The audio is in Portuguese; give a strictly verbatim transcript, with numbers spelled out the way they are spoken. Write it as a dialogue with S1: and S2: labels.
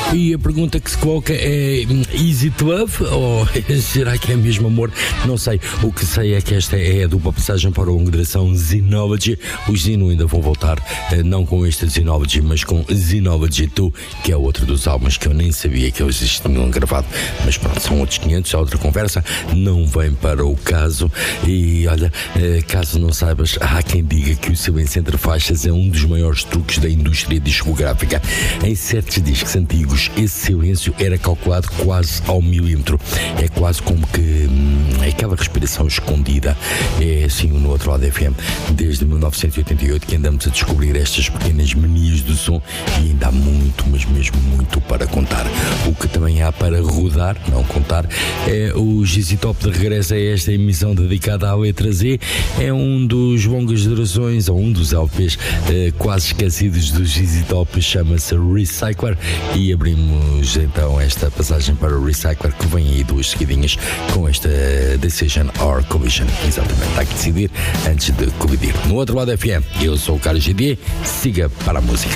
S1: E a pergunta que se coloca é: is it love? Ou será que é mesmo amor? Não sei. O que sei é que esta é a dupla passagem para a longa duração Xenology. Os Zino ainda vão voltar, não com este Xenology, mas com Xenology dois, que é outro dos álbuns que eu nem sabia que eles tinham gravado. Mas pronto, são outros quinhentos, é outra conversa. Não vem para o caso. E olha, caso não saibas, há quem diga que o silêncio entre faixas é um dos maiores truques da indústria discográfica. Em certos discos antigos, esse silêncio era calculado quase ao milímetro. É quase como que hum, aquela respiração escondida. É assim no outro lado F M, desde mil novecentos e oitenta e oito que andamos a descobrir estas pequenas manias do som, e ainda há muito, mas mesmo muito para contar. O que também há para rodar, não contar, é o G Z Top de regresso a esta emissão dedicada à letra Z. É um dos longas durações, ou um dos L Ps eh, quase esquecidos do G Z Top, chama-se Recycler, e abrimos então esta passagem para o Recycler, que vem aí duas seguidinhas com esta Decision or Collision. Exatamente, há que decidir antes de colidir. No outro lado F M, eu sou o Carlos G D, siga para a música.